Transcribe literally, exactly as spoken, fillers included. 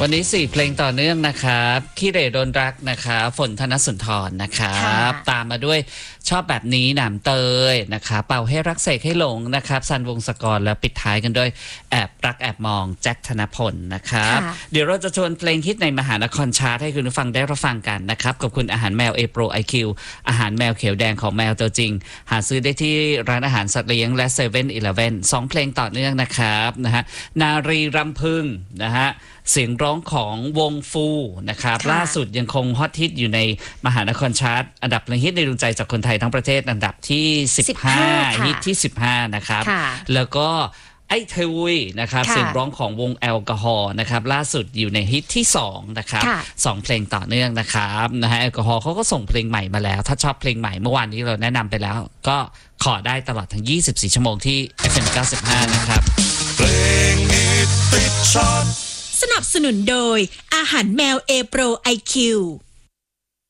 วันนี้สี่เพลงต่อเนื่องนะครับขี้เหร่โดนรักนะครับฝนธนสุนทรนะครับตามมาด้วยชอบแบบนี้หนามเตยนะครับเป่าให้รักเสกให้หลงนะครับซันวงศกรแล้วปิดท้ายกันด้วยแอบรักแอบมองแจ็คธนพลนะครับเดี๋ยวเราจะชวนเพลงฮิตในมหานครชาร์ตให้คุณผู้ฟังได้รับฟังกันนะครับกับคุณอาหารแมวเอโปรไอคิวอาหารแมวเขียวแดงของแมวตัวจริงหาซื้อได้ที่ร้านอาหารสัตว์เลี้ยงและเซเว่นอีเลฟเว่นสองเพลงต่อเนื่องนะครับนะฮะนารีรำพึงนะฮะเสียงร้องของวงฟูนะครับล่าสุดยังคงฮอตฮิตอยู่ในมหานครชาร์ตอันดับเพลงฮิตในดวงใจจากคนไทยทั้งประเทศอันดับที่สิบห้าฮิตที่สิบห้านะครับแล้วก็ไอ้เทวุยนะครับเสียงร้องของวงแอลกอฮอล์นะครับล่าสุดอยู่ในฮิตที่สองนะครับสองเพลงต่อเนื่องนะครับนะฮะแอลกอฮอล์เขาก็ส่งเพลงใหม่มาแล้วถ้าชอบเพลงใหม่เมื่อวานนี้เราแนะนำไปแล้วก็ขอได้ตลอดทั้งยี่สิบสี่ชั่วโมงที่ เอฟ เอ็ม เก้าสิบห้านะครับเพลงฮิตติดชาร์ตสนับสนุนโดยอาหารแมวเอโปรไอคิว